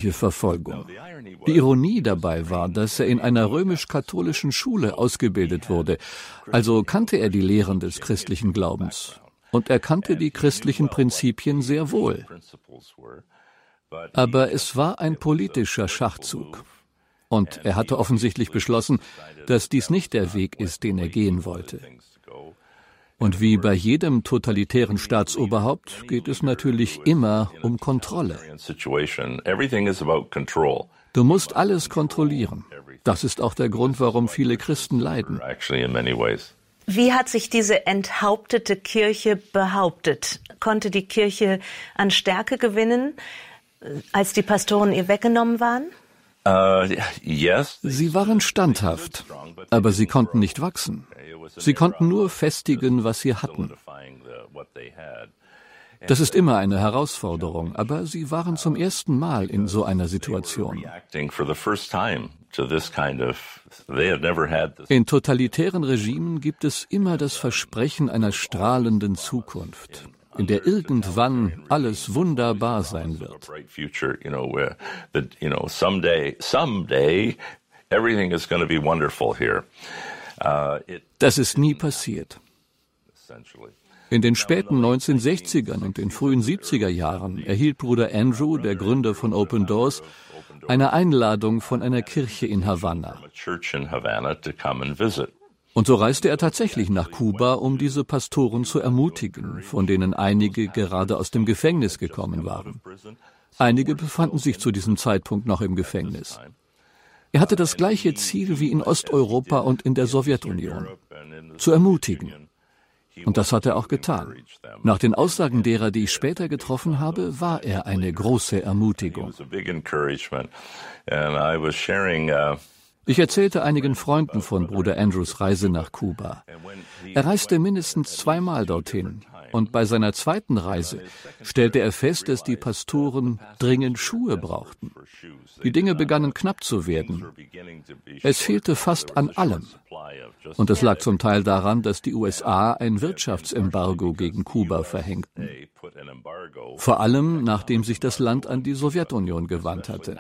christliche Verfolgung. Die Ironie dabei war, dass er in einer römisch-katholischen Schule ausgebildet wurde, also kannte er die Lehren des christlichen Glaubens. Und er kannte die christlichen Prinzipien sehr wohl. Aber es war ein politischer Schachzug. Und er hatte offensichtlich beschlossen, dass dies nicht der Weg ist, den er gehen wollte. Und wie bei jedem totalitären Staatsoberhaupt geht es natürlich immer um Kontrolle. Du musst alles kontrollieren. Das ist auch der Grund, warum viele Christen leiden. Wie hat sich diese enthauptete Kirche behauptet? Konnte die Kirche an Stärke gewinnen, als die Pastoren ihr weggenommen waren? Sie waren standhaft, aber sie konnten nicht wachsen. Sie konnten nur festigen, was sie hatten. Das ist immer eine Herausforderung, aber sie waren zum ersten Mal in so einer Situation. In totalitären Regimen gibt es immer das Versprechen einer strahlenden Zukunft, in der irgendwann alles wunderbar sein wird. Das ist nie passiert. In den späten 1960ern und den frühen 70er Jahren erhielt Bruder Andrew, der Gründer von Open Doors, eine Einladung von einer Kirche in Havanna. Und so reiste er tatsächlich nach Kuba, um diese Pastoren zu ermutigen, von denen einige gerade aus dem Gefängnis gekommen waren. Einige befanden sich zu diesem Zeitpunkt noch im Gefängnis. Er hatte das gleiche Ziel wie in Osteuropa und in der Sowjetunion: zu ermutigen. Und das hat er auch getan. Nach den Aussagen derer, die ich später getroffen habe, war er eine große Ermutigung. Ich erzählte einigen Freunden von Bruder Andrews Reise nach Kuba. Er reiste mindestens 2-mal dorthin. Und bei seiner zweiten Reise stellte er fest, dass die Pastoren dringend Schuhe brauchten. Die Dinge begannen knapp zu werden. Es fehlte fast an allem. Und es lag zum Teil daran, dass die USA ein Wirtschaftsembargo gegen Kuba verhängten. Vor allem, nachdem sich das Land an die Sowjetunion gewandt hatte.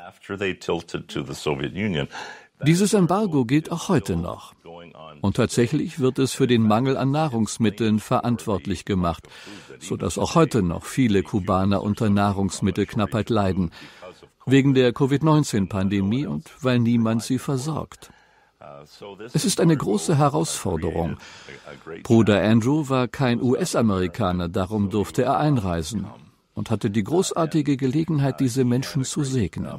Dieses Embargo gilt auch heute noch. Und tatsächlich wird es für den Mangel an Nahrungsmitteln verantwortlich gemacht, sodass auch heute noch viele Kubaner unter Nahrungsmittelknappheit leiden, wegen der Covid-19-Pandemie und weil niemand sie versorgt. Es ist eine große Herausforderung. Bruder Andrew war kein US-Amerikaner, darum durfte er einreisen und hatte die großartige Gelegenheit, diese Menschen zu segnen.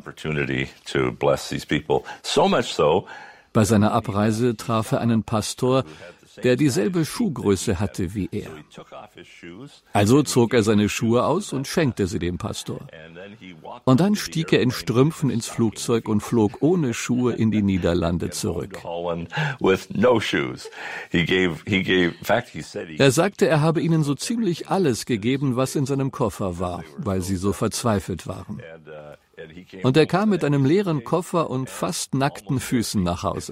Bei seiner Abreise traf er einen Pastor, der dieselbe Schuhgröße hatte wie er. Also zog er seine Schuhe aus und schenkte sie dem Pastor. Und dann stieg er in Strümpfen ins Flugzeug und flog ohne Schuhe in die Niederlande zurück. Er sagte, er habe ihnen so ziemlich alles gegeben, was in seinem Koffer war, weil sie so verzweifelt waren. Und er kam mit einem leeren Koffer und fast nackten Füßen nach Hause.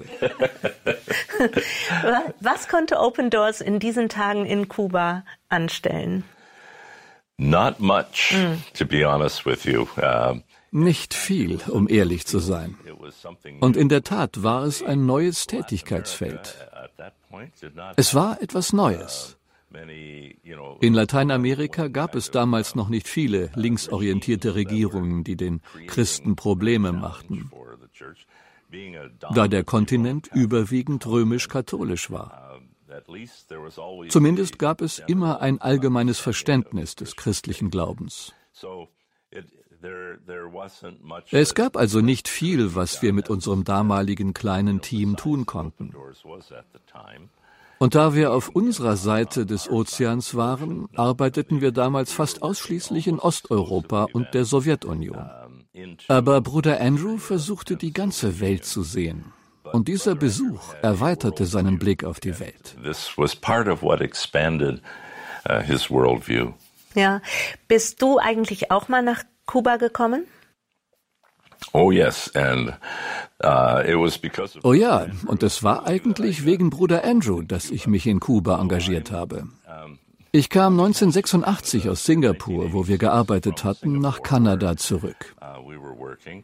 Was konnte Open Doors in diesen Tagen in Kuba anstellen? Not much, to be honest with you. Nicht viel, um ehrlich zu sein. Und in der Tat war es ein neues Tätigkeitsfeld. Es war etwas Neues. In Lateinamerika gab es damals noch nicht viele linksorientierte Regierungen, die den Christen Probleme machten, da der Kontinent überwiegend römisch-katholisch war. Zumindest gab es immer ein allgemeines Verständnis des christlichen Glaubens. Es gab also nicht viel, was wir mit unserem damaligen kleinen Team tun konnten. Und da wir auf unserer Seite des Ozeans waren, arbeiteten wir damals fast ausschließlich in Osteuropa und der Sowjetunion. Aber Bruder Andrew versuchte, die ganze Welt zu sehen. Und dieser Besuch erweiterte seinen Blick auf die Welt. Ja, bist du eigentlich auch mal nach Kuba gekommen? Oh yes, and it was because of. Oh ja, und es war eigentlich wegen Bruder Andrew, dass ich mich in Kuba engagiert habe. Ich kam 1986 aus Singapur, wo wir gearbeitet hatten, nach Kanada zurück.